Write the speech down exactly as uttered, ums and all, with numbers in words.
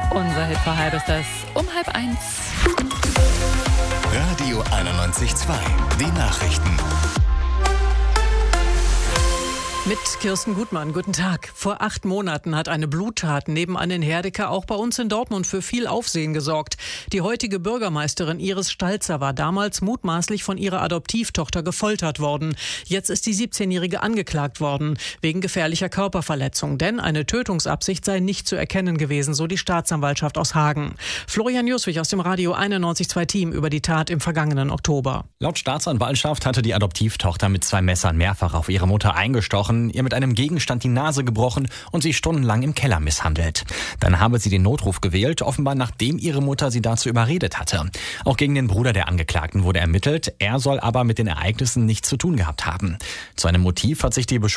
Unser Hit vor halb ist das um halb eins. Radio einundneunzig Komma zwei, die Nachrichten. Mit Kirsten Gutmann, guten Tag. Vor acht Monaten hat eine Bluttat nebenan in Herdecke auch bei uns in Dortmund für viel Aufsehen gesorgt. Die heutige Bürgermeisterin Iris Stalzer war damals mutmaßlich von ihrer Adoptivtochter gefoltert worden. Jetzt ist die siebzehnjährige angeklagt worden, wegen gefährlicher Körperverletzung. Denn eine Tötungsabsicht sei nicht zu erkennen gewesen, so die Staatsanwaltschaft aus Hagen. Florian Juswig aus dem Radio einundneunzig Komma zwei Team über die Tat im vergangenen Oktober. Laut Staatsanwaltschaft hatte die Adoptivtochter mit zwei Messern mehrfach auf ihre Mutter eingestochen, ihr mit einem Gegenstand die Nase gebrochen und sie stundenlang im Keller misshandelt. Dann habe sie den Notruf gewählt, offenbar nachdem ihre Mutter sie dazu überredet hatte. Auch gegen den Bruder der Angeklagten wurde ermittelt, er soll aber mit den Ereignissen nichts zu tun gehabt haben. Zu einem Motiv hat sich die Beschuldigung